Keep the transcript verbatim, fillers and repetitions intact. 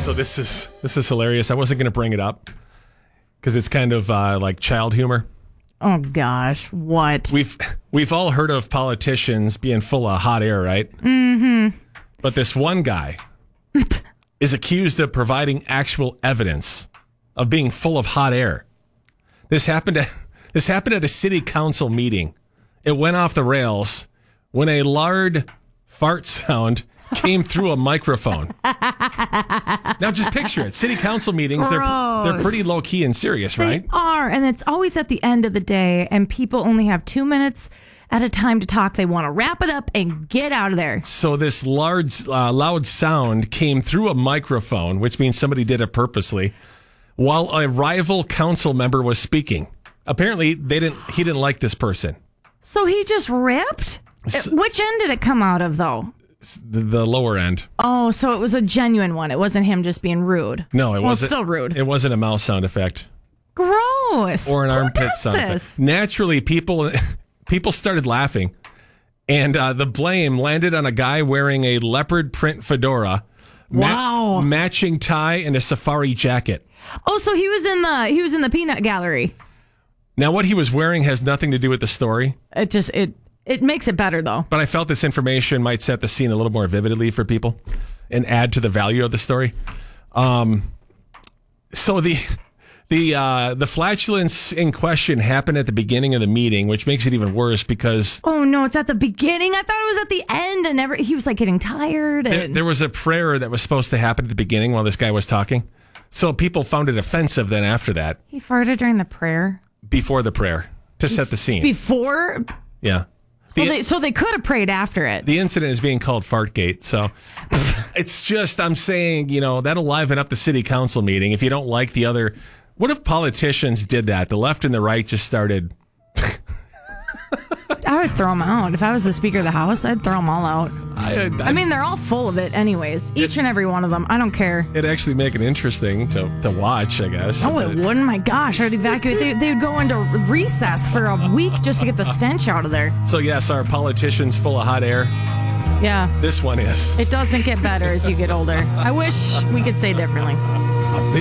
So this is this is hilarious. I wasn't going to bring it up because it's kind of uh, like child humor. Oh gosh, what? We've we've all heard of politicians being full of hot air, right? Mm-hmm. But this one guy is accused of providing actual evidence of being full of hot air. This happened at this happened at a city council meeting. It went off the rails when a loud fart sound came through a microphone. Now just picture it. City council meetings, they're, they're pretty low key and serious, right? They are, and it's always at the end of the day, and people only have two minutes at a time to talk. They want to wrap it up and get out of there. So this large, uh, loud sound came through a microphone, which means somebody did it purposely, while a rival council member was speaking. Apparently, they didn't. He didn't like this person. So he just ripped? So, Which end did it come out of, though? The, the lower end. Oh, so it was a genuine one. It wasn't him just being rude. No, it well, wasn't. Still rude. It wasn't a mouse sound effect. Gross. Or an Who armpit does sound this? effect. Naturally, people people started laughing, and uh, the blame landed on a guy wearing a leopard print fedora, wow, matching tie, and a safari jacket. Oh, so he was in the he was in the peanut gallery. Now, what he was wearing has nothing to do with the story. It just it. It makes it better, though. But I felt this information might set the scene a little more vividly for people and add to the value of the story. Um, so the the uh, the flatulence in question happened at the beginning of the meeting, which makes it even worse because... Oh, no, it's at the beginning? I thought it was at the end, and every, he was, like, getting tired. And... There, there was a prayer that was supposed to happen at the beginning while this guy was talking. So people found it offensive then after that. He farted during the prayer? Before the prayer, to set the scene. Before? Yeah. So the, they so they could have prayed after it. The incident is being called Fartgate. So it's just, I'm saying, you know, that'll liven up the city council meeting. If you don't like the other, what if politicians did that? The left and the right just started. I would throw them out. If I was the Speaker of the House, I'd throw them all out. I, I, I mean, they're all full of it anyways. Each it, and every one of them. I don't care. It'd actually make it interesting to, to watch, I guess. No, it wouldn't. My gosh, I'd evacuate. They, they would go into recess for a week just to get the stench out of there. So, yes, our politicians full of hot air. Yeah. This one is. It doesn't get better as you get older. I wish we could say differently.